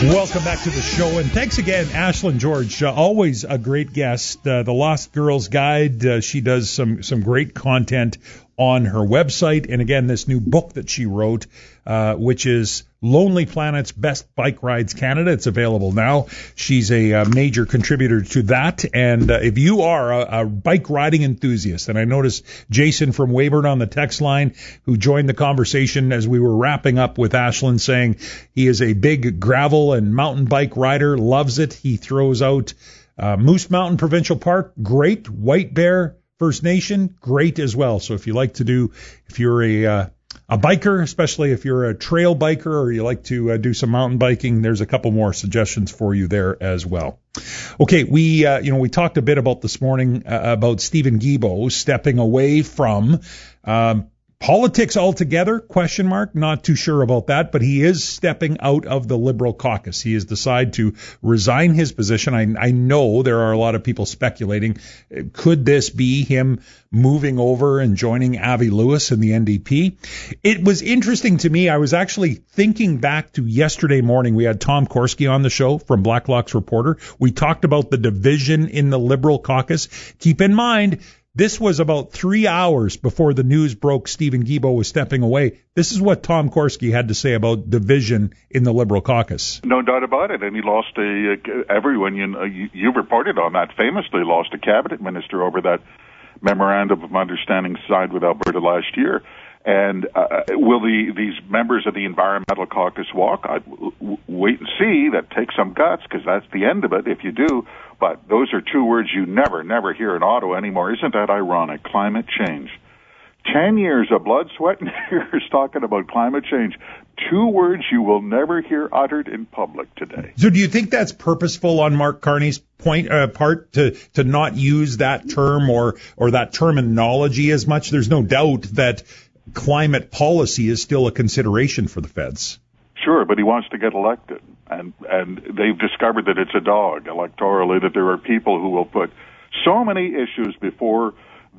Welcome back to the show, and thanks again, Ashlyn George. Always a great guest. The Lost Girls Guide. She does some great content on her website, and again, this new book that she wrote, which is Lonely Planet's Best Bike Rides Canada. It's available now. She's a major contributor to that, and if you are a bike riding enthusiast, and I noticed Jason from Weyburn on the text line who joined the conversation as we were wrapping up with Ashlyn, saying he is a big gravel and mountain bike rider, loves it. He throws out Moose Mountain Provincial Park, great. White Bear First Nation, great as well. So if you like to do, if you're a biker, especially if you're a trail biker or you like to do some mountain biking, there's a couple more suggestions for you there as well. Okay, we talked a bit about this morning about Steven Guilbeault stepping away from politics altogether, ? Not too sure about that, but he is stepping out of the Liberal caucus. He has decided to resign his position. I know there are a lot of people speculating, could this be him moving over and joining Avi Lewis in the NDP? It was interesting to me. I was actually thinking back to yesterday morning. We had Tom Korski on the show from Blacklock's Reporter. We talked about the division in the Liberal caucus. Keep in mind, this was about 3 hours before the news broke Steven Guilbeault was stepping away. This is what Tom Korski had to say about division in the Liberal caucus. No doubt about it. And he lost everyone, you reported on that, famously lost a cabinet minister over that memorandum of understanding signed with Alberta last year. And will these members of the Environmental Caucus walk? I'd wait and see. That takes some guts, because that's the end of it if you do. But those are two words you never hear in Ottawa anymore. Isn't that ironic? Climate change. 10 years of blood, sweat, and tears talking about climate change. Two words you will never hear uttered in public today. So do you think that's purposeful on Mark Carney's part to not use that term or that terminology as much? There's no doubt that climate policy is still a consideration for the feds. Sure, but he wants to get elected. And they've discovered that it's a dog electorally, that there are people who will put so many issues before